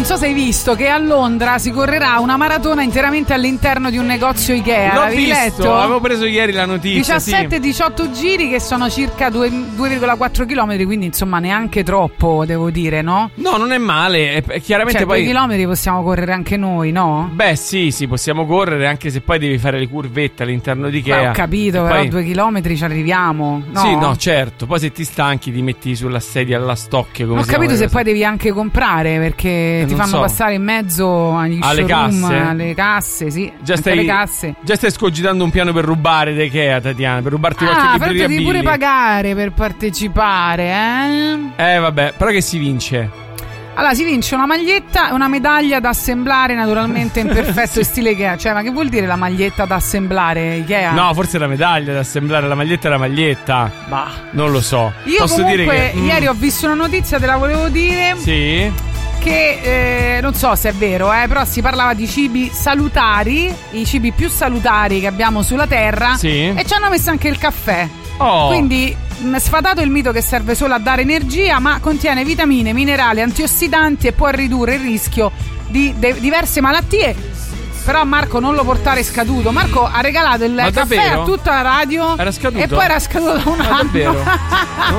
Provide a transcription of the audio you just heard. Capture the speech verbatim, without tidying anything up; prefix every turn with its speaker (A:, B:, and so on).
A: so se hai visto che a Londra si correrà una maratona interamente all'interno di un negozio Ikea.
B: L'ho
A: L'avevi
B: visto,
A: letto?
B: avevo preso ieri la notizia.
A: diciassette diciotto sì. giri che sono circa due virgola quattro chilometri, quindi insomma neanche troppo, devo dire, no?
B: No, non è male. È, è chiaramente
A: cioè,
B: poi
A: due chilometri possiamo correre anche noi, no?
B: Beh, sì, sì, possiamo correre, anche se poi devi fare le curvette all'interno di Ikea.
A: Beh, ho capito,
B: e
A: però
B: poi...
A: due chilometri ci arriviamo. No?
B: Sì, no, certo. Poi se ti stanchi ti metti sulla sedia alla stocchia. Come
A: ho capito, se
B: cose.
A: poi devi anche comprare, perché
B: eh,
A: ti fanno
B: so.
A: passare in mezzo agli
B: alle
A: showroom,
B: casse.
A: alle casse, sì.
B: Già stai,
A: le casse.
B: già stai scogitando un piano per rubare da Ikea, Tatiana, per rubarti
A: ah,
B: qualche
A: però
B: libreria
A: devi
B: Billy.
A: pure pagare per partecipare, eh?
B: Eh, vabbè, però che si vince?
A: Allora, si vince una maglietta e una medaglia da assemblare naturalmente in perfetto
B: sì.
A: stile Ikea. Cioè, ma che vuol dire la maglietta da assemblare Ikea?
B: No, forse la medaglia da assemblare, la maglietta è la maglietta.
A: Bah.
B: Non lo so.
A: Io
B: Posso
A: comunque
B: dire che, mm,
A: ieri ho visto una notizia, te la volevo dire.
B: Sì.
A: Che eh, non so se è vero, eh, però si parlava di cibi salutari, i cibi più salutari che abbiamo sulla terra.
B: Sì.
A: E ci hanno messo anche il caffè.
B: Oh.
A: Quindi sfatato il mito che serve solo a dare energia, ma contiene vitamine, minerali, antiossidanti e può ridurre il rischio di de- diverse malattie. Però Marco non lo portare scaduto. Marco ha regalato il
B: ma
A: caffè
B: davvero?
A: a tutta la radio.
B: Era scaduto?
A: E poi era scaduto da un
B: ma
A: anno.
B: Davvero?